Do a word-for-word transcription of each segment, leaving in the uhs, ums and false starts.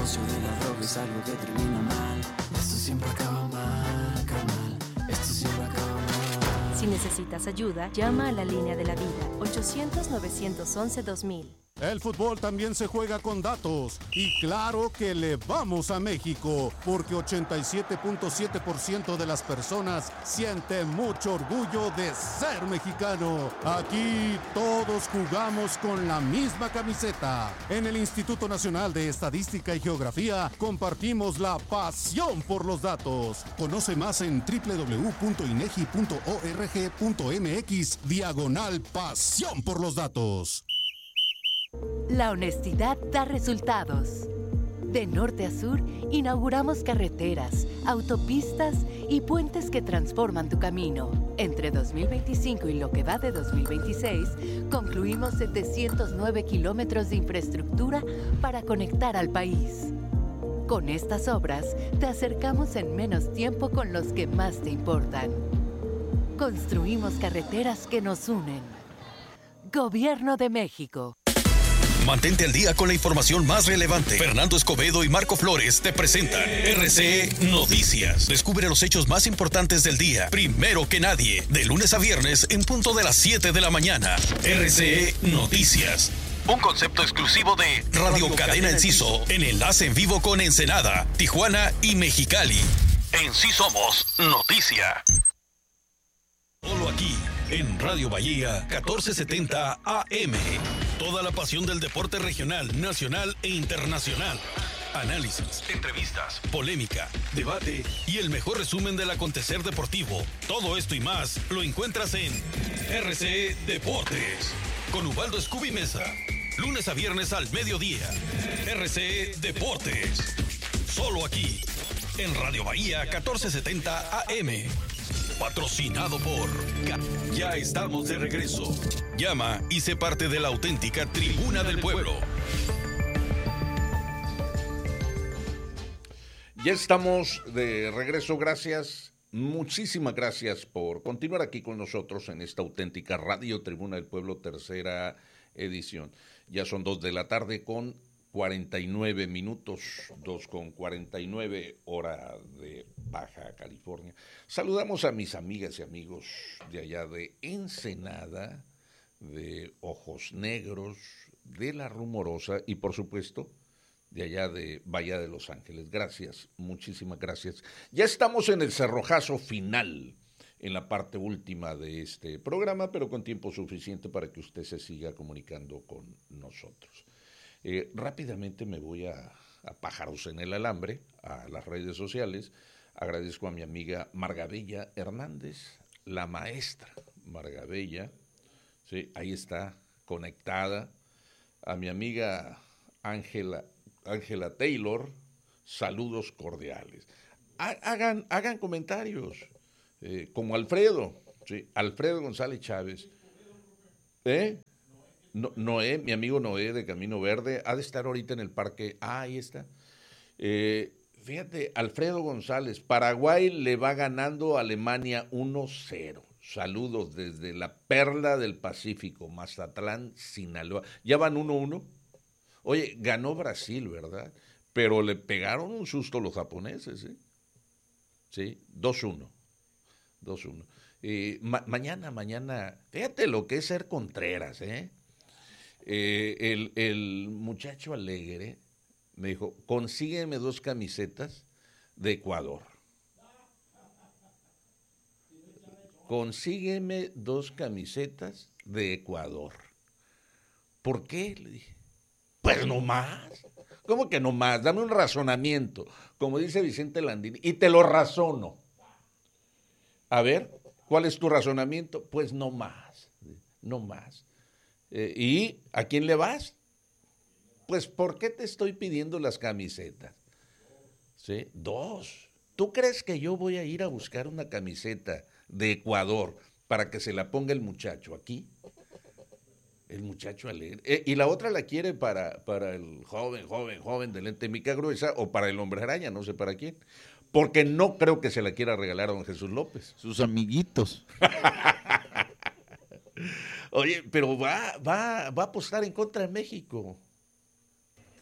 negocio de la droga es algo que termina mal. Esto siempre acaba mal, carnal. Esto siempre acaba mal. Si necesitas ayuda, llama a la línea de la vida, ochocientos, novecientos once, dos mil. El fútbol también se juega con datos y claro que le vamos a México porque ochenta y siete punto siete por ciento de las personas sienten mucho orgullo de ser mexicano. Aquí todos jugamos con la misma camiseta. En el Instituto Nacional de Estadística y Geografía compartimos la pasión por los datos. Conoce más en doble u doble u doble u punto inegi punto org punto mx diagonal pasión por los datos. La honestidad da resultados. De norte a sur, inauguramos carreteras, autopistas y puentes que transforman tu camino. Entre dos mil veinticinco y lo que va de dos mil veintiséis, concluimos setecientos nueve kilómetros de infraestructura para conectar al país. Con estas obras, te acercamos en menos tiempo con los que más te importan. Construimos carreteras que nos unen. Gobierno de México. Mantente al día con la información más relevante. Fernando Escobedo y Marco Flores te presentan R C E Noticias. Descubre los hechos más importantes del día, primero que nadie, de lunes a viernes en punto de las siete de la mañana. R C E Noticias. Un concepto exclusivo de Radio, Radio Cadena Enciso, en enlace en vivo con Ensenada, Tijuana y Mexicali. En Sí Somos Noticia. Solo aquí, en Radio Bahía, catorce setenta A M. Toda la pasión del deporte regional, nacional e internacional. Análisis, entrevistas, polémica, debate y el mejor resumen del acontecer deportivo. Todo esto y más lo encuentras en R C E Deportes. Con Ubaldo Scooby Mesa. Lunes a viernes al mediodía. R C E Deportes. Solo aquí, en Radio Bahía catorce setenta A M. Patrocinado por... Ya estamos de regreso. Llama y sé parte de la auténtica Tribuna del Pueblo. Ya estamos de regreso, gracias. Muchísimas gracias por continuar aquí con nosotros en esta auténtica Radio Tribuna del Pueblo, tercera edición. Ya son dos de la tarde con cuarenta y nueve minutos, dos con cuarenta y nueve, hora de Baja California. Saludamos a mis amigas y amigos de allá de Ensenada, de Ojos Negros, de La Rumorosa y por supuesto de allá de Bahía de Los Ángeles. Gracias, muchísimas gracias. Ya estamos en el cerrojazo final, en la parte última de este programa, pero con tiempo suficiente para que usted se siga comunicando con nosotros. Eh, rápidamente me voy a, a Pájaros en el Alambre, a las redes sociales. Agradezco a mi amiga Margabella Hernández, la maestra Margabella, sí, ahí está, conectada. A mi amiga Ángela Ángela Taylor, saludos cordiales. Hagan, hagan comentarios, eh, como Alfredo, sí, Alfredo González Chávez. ¿Eh? No, Noé, mi amigo Noé de Camino Verde, ha de estar ahorita en el parque. Ah, ahí está. Eh, fíjate, Alfredo González, Paraguay le va ganando a Alemania uno cero. Saludos desde la perla del Pacífico, Mazatlán, Sinaloa. ¿Ya van uno uno? Oye, ganó Brasil, ¿verdad? Pero le pegaron un susto los japoneses, ¿sí? Sí, dos uno. dos uno. Eh, ma- mañana, mañana, fíjate lo que es ser Contreras, ¿eh? Eh, el, el muchacho alegre me dijo, consígueme dos camisetas de Ecuador. Consígueme dos camisetas de Ecuador. ¿Por qué? Le dije. Pues no más. ¿Cómo que no más? Dame un razonamiento, como dice Vicente Landini, y te lo razono. A ver, ¿cuál es tu razonamiento? Pues no más, no más. Eh, ¿Y a quién le vas? Pues, ¿por qué te estoy pidiendo las camisetas? ¿Sí? Dos. ¿Tú crees que yo voy a ir a buscar una camiseta de Ecuador para que se la ponga el muchacho aquí? El muchacho alegre. Eh, y la otra la quiere para, para el joven, joven, joven de lente mica gruesa o para el hombre araña, no sé para quién. Porque no creo que se la quiera regalar a don Jesús López. Sus amiguitos. Oye, pero va, va, va a apostar en contra de México.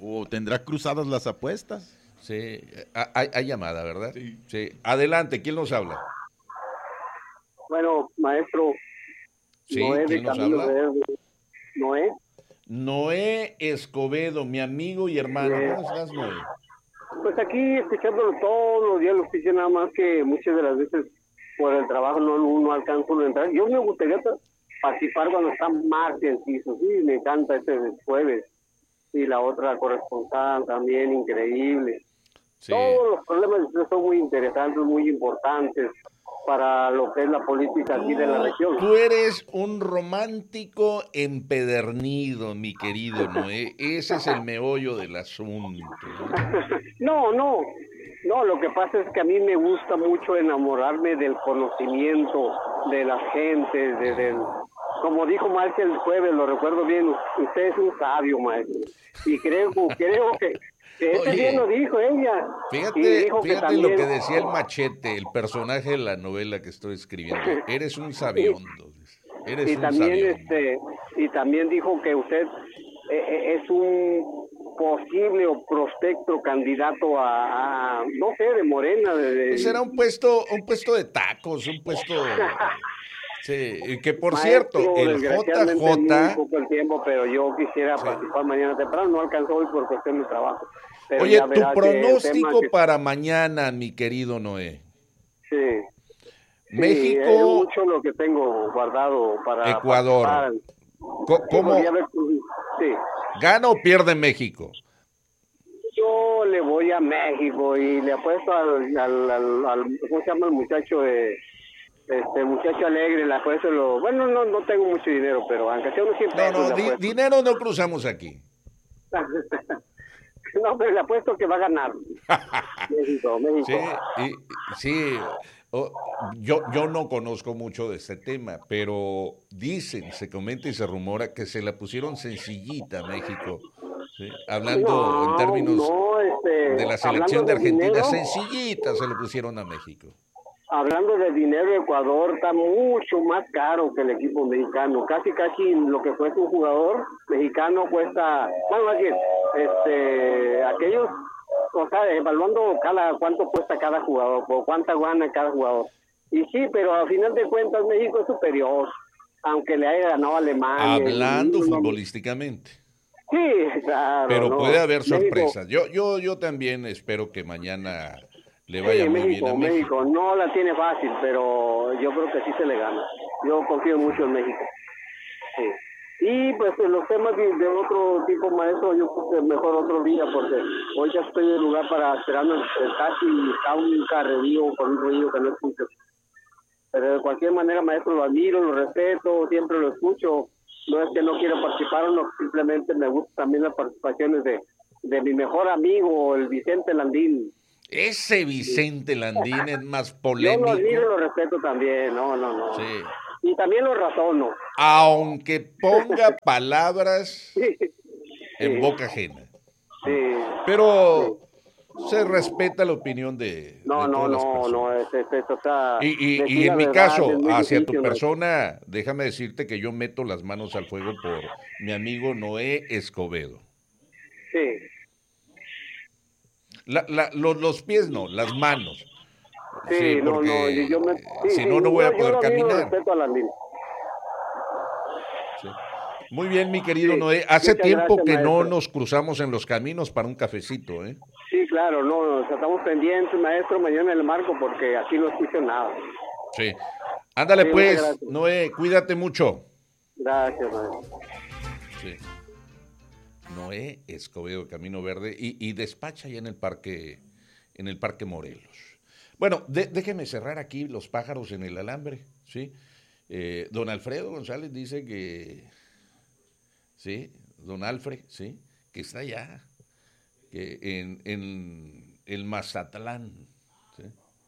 ¿O tendrá cruzadas las apuestas? Sí, hay, hay llamada, ¿verdad? Sí. Sí. Adelante, ¿quién nos habla? Bueno, maestro. Sí, Noé ¿quién de nos Camino habla? Verde. Noé. Noé Escobedo, mi amigo y hermano. Bien. ¿Cómo estás, Noé? Pues aquí escuchándolo todos los días, lo escuché nada más que muchas de las veces por el trabajo no, no alcanzo a entrar. Yo me gustaría participar cuando está más enciso, sí, me encanta este jueves. Y la otra corresponsal también, increíble. Sí. Todos los problemas de ustedes son muy interesantes, muy importantes para lo que es la política aquí de la región. Tú eres un romántico empedernido, mi querido Noé. Ese es el meollo del asunto. No, no, no, lo que pasa es que a mí me gusta mucho enamorarme del conocimiento de las gentes, de, del... Como dijo Marcia el jueves, lo recuerdo bien, usted es un sabio, maestro. Y creo, creo que, que ese Oye, día lo dijo ella. Fíjate, y dijo fíjate que lo también... que decía el Machete, el personaje de la novela que estoy escribiendo. Eres un sabiondo. Eres y un también sabiondo. este y también dijo que usted eh, es un posible o prospecto candidato a, a no sé, de Morena. De, de... Pues era un puesto, un puesto de tacos, un puesto... Sí, y que por Maestro, cierto, el J desgraciadamente es muy J... poco el tiempo, pero yo quisiera Sí. participar mañana temprano, no alcanzó hoy por cuestión de trabajo. Pero Oye, ya tu verá que el pronóstico tema que- para mañana, mi querido Noé. Sí. México, Sí, es mucho lo que tengo guardado para Ecuador. participar. Co- Sí, ¿Cómo porque ya ves, sí. gana o pierde México? Yo le voy a México y le apuesto al, al, al, al- ¿cómo se llama el muchacho de este muchacho alegre? Le apuesto lo, bueno, no no tengo mucho dinero, pero aunque sea unos cien No, pesos no, le di- apuesto. dinero no cruzamos aquí. No, pero le apuesto que va a ganar. México, México. Sí, y- sí. o- yo, yo no conozco mucho de este tema, pero dicen, se comenta y se rumora que se la pusieron sencillita a México. ¿sí? Hablando No, en términos no, este, de la selección hablando de Argentina, dinero, sencillita se le pusieron a México. Hablando de dinero, Ecuador está mucho más caro que el equipo mexicano. Casi, casi lo que cuesta un jugador mexicano cuesta, bueno, más bien, este, aquellos, o sea, evaluando cada cuánto cuesta cada jugador, o cuánta gana cada jugador. Y sí, pero a final de cuentas México es superior, aunque le haya ganado a Alemania. Hablando y- no- futbolísticamente. Sí, claro. Pero no. puede haber México- sorpresas. Yo, yo, yo también espero que mañana le Sí, vaya muy México, bien a México. México, no la tiene fácil, pero yo creo que sí se le gana. Yo confío mucho en México. Sí. Y pues en los temas de, de otro tipo, maestro, yo creo que mejor otro día, porque hoy ya estoy en lugar para esperando el, el taxi y está un carrerío con un ruido que no escucho. Pero de cualquier manera, maestro, lo admiro, lo respeto, siempre lo escucho. No es que no quiero participar, no, simplemente me gustan también las participaciones de, de mi mejor amigo, el Vicente Landín. Ese Vicente Landín es más Yo lo polémico. admiro y lo respeto también, no, no, no. Sí. Y también lo razono. Aunque ponga palabras Sí, en sí, boca ajena. sí. Pero se respeta la opinión de, No, de no, todas las no, personas. no, es, es, es, o sea... Y, y- decir y la en mi verdad caso, es muy hacia tu difícil, ¿no? persona, déjame decirte que yo meto las manos al fuego por mi amigo Noé Escobedo. Sí, La- la- los, los pies no, las manos. sí, no, porque no, yo, yo me... sí, si sí, no, no voy a yo poder lo admiro y lo caminar. respeto a Landín. Sí. Muy bien, mi querido Sí, Noé. Hace muchas tiempo gracias, que no maestro. nos cruzamos en los caminos para un cafecito, ¿eh? Sí, claro, no, o sea, estamos pendientes, maestro, mañana el marco, porque aquí no escucho nada. Sí. Ándale Sí, pues, muchas gracias. Noé, cuídate mucho. Gracias, maestro. Sí. Noé Escobedo, Camino Verde, y, y despacha ya en el parque, en el Parque Morelos. Bueno, de- déjeme cerrar aquí los pájaros en el alambre, ¿sí? Eh, don Alfredo González dice que, sí, don Alfred, sí, que está allá, que en, en el Mazatlán, ¿sí?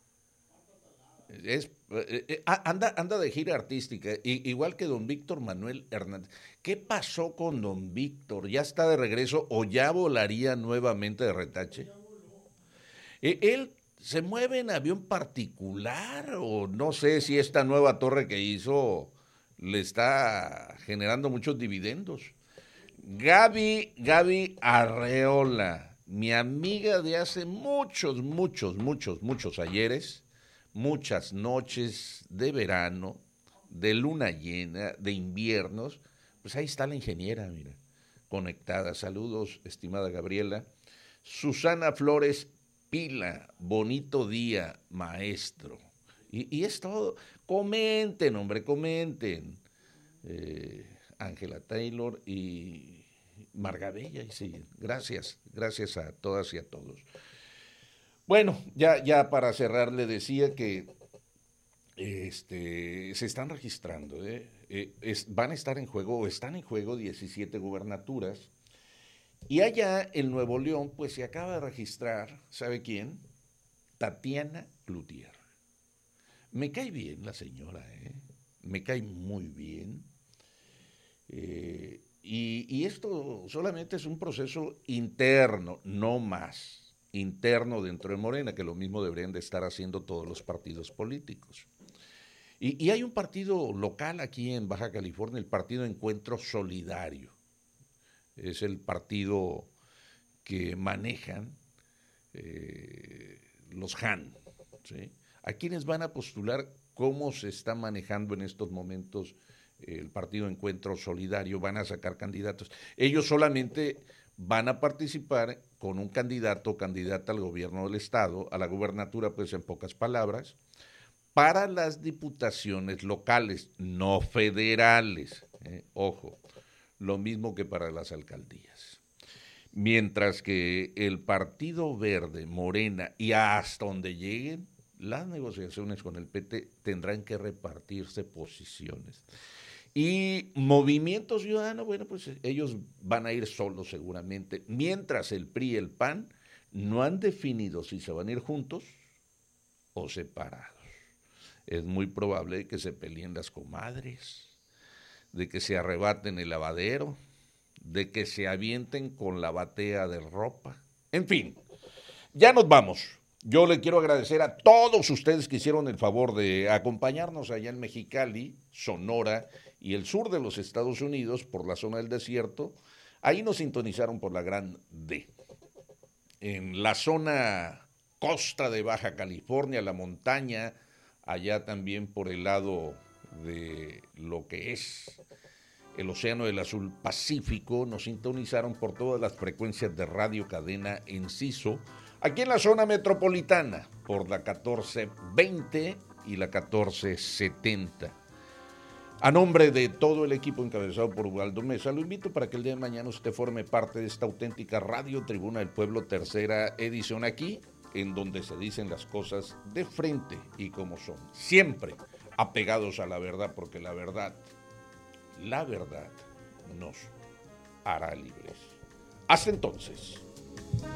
Es, eh, eh, anda, anda de gira artística, i- igual que don Víctor Manuel Hernández. ¿Qué pasó con don Víctor? ¿Ya está de regreso o ya volaría nuevamente de retache? Eh, ¿Él se mueve en avión particular o no sé si esta nueva torre que hizo le está generando muchos dividendos? Gaby, Gaby Arreola, mi amiga de hace muchos, muchos, muchos, muchos ayeres, muchas noches de verano, de luna llena, de inviernos, pues ahí está la ingeniera, mira, conectada. Saludos, estimada Gabriela. Susana Flores Pila, bonito día, maestro. Y, y es todo. Comenten, hombre, comenten. Eh, Ángela Taylor y Margabella, y sí, gracias, gracias a todas y a todos. Bueno, ya, ya para cerrar le decía que este, se están registrando, ¿eh? Eh, es, van a estar en juego, o están en juego diecisiete gubernaturas, y allá en Nuevo León, pues se acaba de registrar, ¿sabe quién? Tatiana Cloutier. Me cae bien la señora, ¿eh? Me cae muy bien. Eh, y, y esto solamente es un proceso interno, no más, interno dentro de Morena, que lo mismo deberían de estar haciendo todos los partidos políticos. Y, y hay un partido local aquí en Baja California, el Partido Encuentro Solidario. Es el partido que manejan eh, los J A N, ¿sí? A quienes van a postular cómo se está manejando en estos momentos el Partido Encuentro Solidario, van a sacar candidatos. Ellos solamente van a participar con un candidato o candidata al gobierno del estado, a la gubernatura, pues en pocas palabras, para las diputaciones locales, no federales, eh, ojo, lo mismo que para las alcaldías. Mientras que el Partido Verde, Morena y hasta donde lleguen, las negociaciones con el P T tendrán que repartirse posiciones. Y Movimiento Ciudadano, bueno, pues ellos van a ir solos seguramente, mientras el P R I y el P A N no han definido si se van a ir juntos o separados. Es muy probable que se peleen las comadres, de que se arrebaten el lavadero, de que se avienten con la batea de ropa. En fin, ya nos vamos. Yo le quiero agradecer a todos ustedes que hicieron el favor de acompañarnos allá en Mexicali, Sonora y el sur de los Estados Unidos por la zona del desierto. Ahí nos sintonizaron por la Gran D. En la zona costa de Baja California, la montaña, allá también por el lado de lo que es el Océano del Azul Pacífico, nos sintonizaron por todas las frecuencias de Radio Cadena Enciso. Aquí en la zona metropolitana, por la catorce veinte y la catorce setenta. A nombre de todo el equipo encabezado por Ubaldo Mesa, lo invito para que el día de mañana usted forme parte de esta auténtica Radio Tribuna del Pueblo, tercera edición aquí, en donde se dicen las cosas de frente y como son. Siempre apegados a la verdad, porque la verdad, la verdad nos hará libres. Hasta entonces.